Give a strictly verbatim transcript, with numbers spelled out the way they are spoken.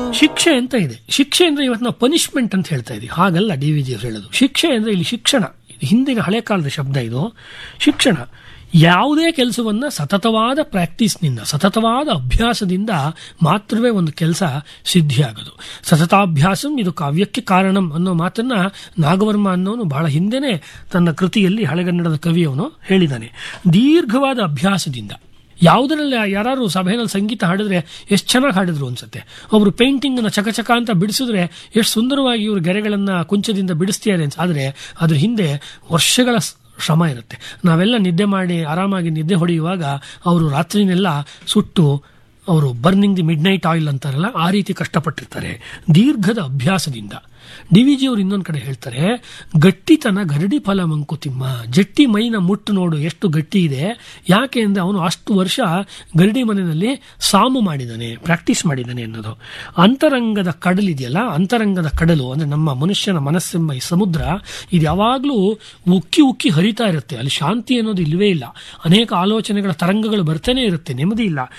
ಶಿಕ್ಷೆ ಅಂತ ಇದೆ. ಶಿಕ್ಷೆ ಅಂದ್ರೆ ಇವತ್ತು ನಾವು ಪನಿಷ್ಮೆಂಟ್ ಅಂತ ಹೇಳ್ತಾ ಇದೀವಿ, ಹಾಗಲ್ಲ ಡಿ ವಿ ಜಿ ಅವರು ಹೇಳೋದು. ಶಿಕ್ಷೆ ಅಂದ್ರೆ ಇಲ್ಲಿ ಶಿಕ್ಷಣ, ಹಿಂದಿನ ಹಳೆ ಕಾಲದ ಶಬ್ದ ಇದು. ಶಿಕ್ಷಣ ಯಾವುದೇ ಕೆಲಸವನ್ನ ಸತತವಾದ ಪ್ರಾಕ್ಟೀಸ್ನಿಂದ, ಸತತವಾದ ಅಭ್ಯಾಸದಿಂದ ಮಾತ್ರವೇ ಒಂದು ಕೆಲಸ ಸಿದ್ಧಿಯಾಗೋದು. ಸತತಾಭ್ಯಾಸಂ ಇದು ಕಾವ್ಯಕ್ಕೆ ಕಾರಣಂ ಅನ್ನೋ ಮಾತನ್ನ ನಾಗವರ್ಮ ಅನ್ನೋನು ಬಹಳ ಹಿಂದೆನೆ ತನ್ನ ಕೃತಿಯಲ್ಲಿ ಹಳೆಗನ್ನಡದ ಕವಿಯವನು ಹೇಳಿದ್ದಾನೆ. ದೀರ್ಘವಾದ ಅಭ್ಯಾಸದಿಂದ ಯಾವುದರಲ್ಲಿ ಯಾರು ಸಭೆಯಲ್ಲಿ ಸಂಗೀತ ಹಾಡಿದ್ರೆ ಎಷ್ಟು ಚೆನ್ನಾಗಿ ಹಾಡಿದ್ರು ಅನ್ಸುತ್ತೆ. ಅವರು ಪೇಂಟಿಂಗ್ ಅನ್ನ ಚಕಚಕ ಅಂತ ಬಿಡಿಸಿದ್ರೆ ಎಷ್ಟು ಸುಂದರವಾಗಿ ಇವರು ಗೆರೆಗಳನ್ನ ಕುಂಚದಿಂದ ಬಿಡಿಸ್ತಿದ್ದಾರೆ ಅನ್ಸ. ಆದ್ರೆ ಅದ್ರ ಹಿಂದೆ ವರ್ಷಗಳ ಶ್ರಮ ಇರುತ್ತೆ. ನಾವೆಲ್ಲ ನಿದ್ದೆ ಮಾಡಿ ಆರಾಮಾಗಿ ನಿದ್ದೆ ಹೊಡೆಯುವಾಗ ಅವರು ರಾತ್ರಿನೆಲ್ಲ ಸುಟ್ಟು ಅವರು burning the mid night oil ಅಂತಾರಲ್ಲ, ಆ ರೀತಿ ಕಷ್ಟಪಟ್ಟಿರ್ತಾರೆ ದೀರ್ಘದ ಅಭ್ಯಾಸದಿಂದ. ಡಿ ವಿ ಜಿ ಅವರು ಇನ್ನೊಂದು ಕಡೆ ಹೇಳ್ತಾರೆ, ಗಟ್ಟಿತನ ಗರಡಿ ಫಲ ಮಂಕುತಿಮ್ಮ. ಜಟ್ಟಿ ಮೈನ ಮುಟ್ಟು ನೋಡು ಎಷ್ಟು ಗಟ್ಟಿ ಇದೆ. ಯಾಕೆ ಅಂದ್ರೆ ಅವನು ಅಷ್ಟು ವರ್ಷ ಗರಡಿ ಮನೆಯಲ್ಲಿ ಸಾಮು ಮಾಡಿದ್ದಾನೆ, ಪ್ರಾಕ್ಟೀಸ್ ಮಾಡಿದ್ದಾನೆ ಅನ್ನೋದು. ಅಂತರಂಗದ ಕಡಲಿದೆಯಲ್ಲ, ಅಂತರಂಗದ ಕಡಲು ಅಂದ್ರೆ ನಮ್ಮ ಮನುಷ್ಯನ ಮನಸ್ಸೆಂಬ ಈ ಸಮುದ್ರ, ಇದು ಯಾವಾಗಲೂ ಉಕ್ಕಿ ಉಕ್ಕಿ ಹರಿತಾ ಇರುತ್ತೆ. ಅಲ್ಲಿ ಶಾಂತಿ ಅನ್ನೋದು ಇಲ್ಲವೇ ಇಲ್ಲ. ಅನೇಕ ಆಲೋಚನೆಗಳ ತರಂಗಗಳು ಬರ್ತಾನೆ ಇರುತ್ತೆ, ನೆಮ್ಮದಿ ಇಲ್ಲ.